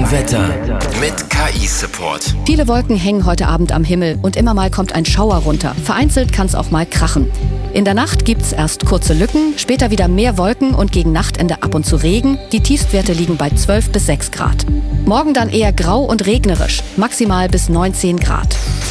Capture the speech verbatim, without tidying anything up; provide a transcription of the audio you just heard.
Wetter mit K I-Support. Viele Wolken hängen heute Abend am Himmel und immer mal kommt ein Schauer runter. Vereinzelt kann es auch mal krachen. In der Nacht gibt's erst kurze Lücken, später wieder mehr Wolken und gegen Nachtende ab und zu Regen. Die Tiefstwerte liegen bei zwölf bis sechs Grad. Morgen dann eher grau und regnerisch, maximal bis neunzehn Grad.